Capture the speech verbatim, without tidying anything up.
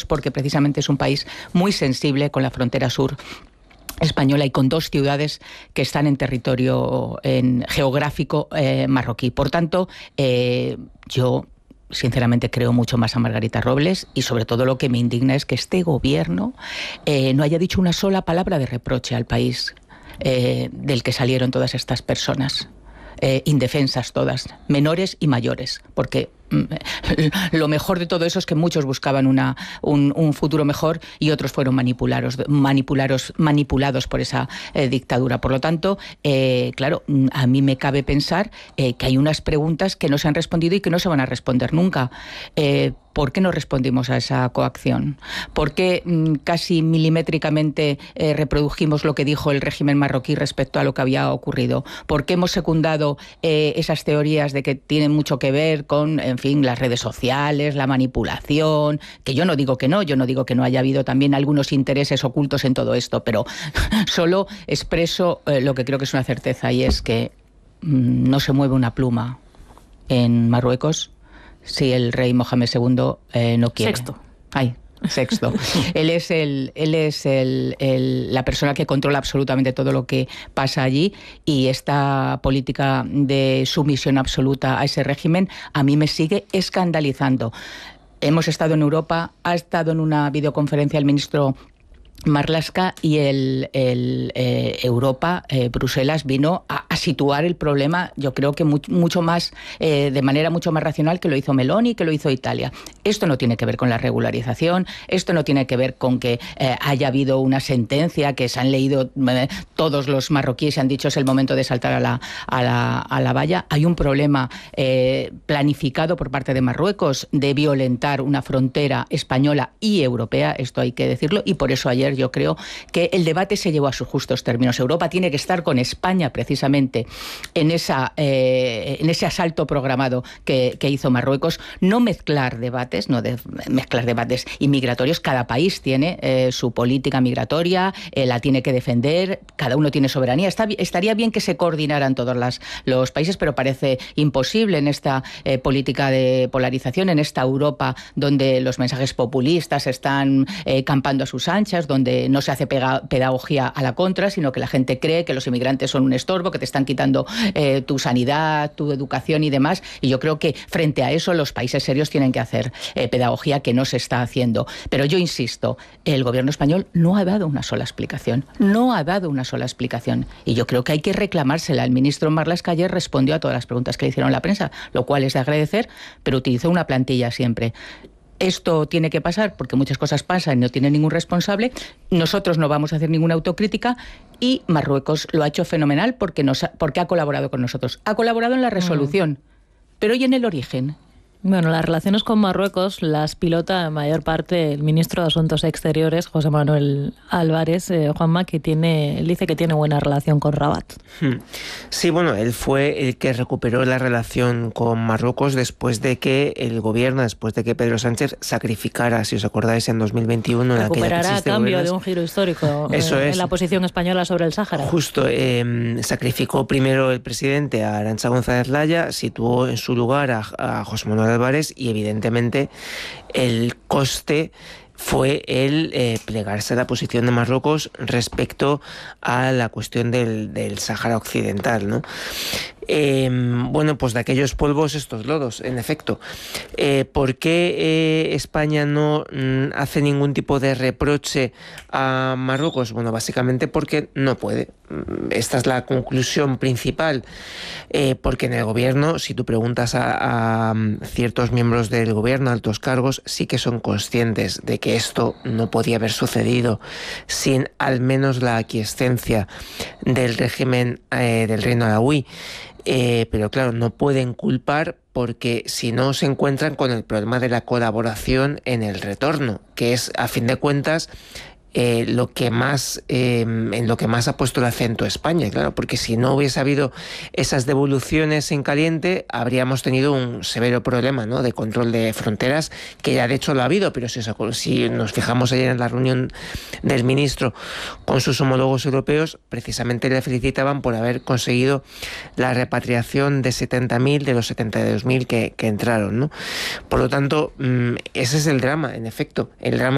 porque precisamente es un país muy sensible con la frontera sur española y con dos ciudades que están en territorio en geográfico eh, marroquí. Por tanto, eh, yo sinceramente creo mucho más a Margarita Robles y sobre todo lo que me indigna es que este gobierno eh, no haya dicho una sola palabra de reproche al país eh, del que salieron todas estas personas. Eh, indefensas todas, menores y mayores, porque mm, lo mejor de todo eso es que muchos buscaban una, un, un futuro mejor y otros fueron manipulados, manipulados, manipulados por esa eh, dictadura. Por lo tanto, eh, claro, a mí me cabe pensar eh, que hay unas preguntas que no se han respondido y que no se van a responder nunca. Eh, ¿Por qué no respondimos a esa coacción? ¿Por qué mmm, casi milimétricamente eh, reprodujimos lo que dijo el régimen marroquí respecto a lo que había ocurrido? ¿Por qué hemos secundado eh, esas teorías de que tienen mucho que ver con, en fin, las redes sociales, la manipulación? Que yo no digo que no, yo no digo que no haya habido también algunos intereses ocultos en todo esto, pero solo expreso eh, lo que creo que es una certeza y es que mmm, no se mueve una pluma en Marruecos si el rey Mohamed segundo eh, no quiere. Sexto. Ay, sexto. Él es, el, él es el, el, la persona que controla absolutamente todo lo que pasa allí y esta política de sumisión absoluta a ese régimen a mí me sigue escandalizando. Hemos estado en Europa, ha estado en una videoconferencia el ministro Marlaska y el, el eh, Europa, eh, Bruselas, vino a, a situar el problema, yo creo que mucho, mucho más, eh, de manera mucho más racional que lo hizo Meloni, que lo hizo Italia. Esto no tiene que ver con la regularización, esto no tiene que ver con que eh, haya habido una sentencia que se han leído eh, todos los marroquíes y han dicho es el momento de saltar a la, a la, a la valla. Hay un problema eh, planificado por parte de Marruecos de violentar una frontera española y europea, esto hay que decirlo, y por eso ayer yo creo que el debate se llevó a sus justos términos. Europa tiene que estar con España precisamente en, esa, eh, en ese asalto programado que, que hizo Marruecos. No mezclar debates, no de, mezclar debates inmigratorios. Cada país tiene eh, su política migratoria, eh, la tiene que defender, cada uno tiene soberanía. Está, estaría bien que se coordinaran todos las, los países, pero parece imposible en esta eh, política de polarización, en esta Europa donde los mensajes populistas están eh, campando a sus anchas, donde donde no se hace pega, pedagogía a la contra, sino que la gente cree que los inmigrantes son un estorbo, que te están quitando eh, tu sanidad, tu educación y demás. Y yo creo que frente a eso los países serios tienen que hacer eh, pedagogía que no se está haciendo. Pero yo insisto, el gobierno español no ha dado una sola explicación. No ha dado una sola explicación. Y yo creo que hay que reclamársela. El ministro Marlaska ayer respondió a todas las preguntas que le hicieron la prensa, lo cual es de agradecer, pero utilizó una plantilla siempre. Esto tiene que pasar porque muchas cosas pasan y no tiene ningún responsable. Nosotros no vamos a hacer ninguna autocrítica y Marruecos lo ha hecho fenomenal porque, nos ha, porque ha colaborado con nosotros. Ha colaborado en la resolución, mm. pero ¿y en el origen? Bueno, las relaciones con Marruecos las pilota en mayor parte el ministro de Asuntos Exteriores, José Manuel Álvarez, eh, Juanma, que tiene, él dice que tiene buena relación con Rabat. Sí, bueno, él fue el que recuperó la relación con Marruecos después de que el gobierno, después de que Pedro Sánchez sacrificara, si os acordáis, en dos mil veintiuno... Recuperará a cambio de, de un giro histórico Eso eh, es. en la posición española sobre el Sáhara. Justo, eh, sacrificó primero el presidente a Arantxa González Laya, situó en su lugar a, a José Manuel Álvarez y evidentemente el coste fue el eh, plegarse a la posición de Marruecos respecto a la cuestión del, del Sáhara Occidental, ¿no? Eh, bueno, pues de aquellos polvos estos lodos, en efecto. Eh, ¿Por qué eh, España no mm, hace ningún tipo de reproche a Marruecos? Bueno, básicamente porque no puede. Esta es la conclusión principal. Eh, porque en el gobierno, si tú preguntas a, a ciertos miembros del gobierno, altos cargos, sí que son conscientes de que esto no podía haber sucedido sin al menos la aquiescencia del régimen eh, del Reino Alauí. Eh, pero claro, no pueden culpar porque si no se encuentran con el problema de la colaboración en el retorno, que es, a fin de cuentas, Eh, lo que más eh, en lo que más ha puesto el acento España, claro, porque si no hubiese habido esas devoluciones en caliente, habríamos tenido un severo problema, ¿no?, de control de fronteras, que ya de hecho lo ha habido, pero si, si nos fijamos ayer en la reunión del ministro con sus homólogos europeos, precisamente le felicitaban por haber conseguido la repatriación de setenta mil de los setenta y dos mil que, que entraron, ¿no? Por lo tanto, ese es el drama, en efecto, el drama